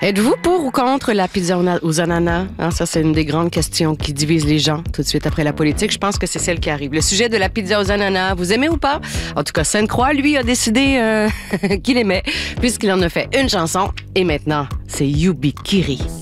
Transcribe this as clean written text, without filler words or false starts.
Êtes-vous pour ou contre la pizza aux ananas? Ça, c'est une des grandes questions qui divise les gens tout de suite après la politique. Je pense que c'est celle qui arrive. Le sujet de la pizza aux ananas, vous aimez ou pas? En tout cas, Sainte-Croix, lui, a décidé qu'il aimait puisqu'il en a fait une chanson. Et maintenant, c'est Yubikiri.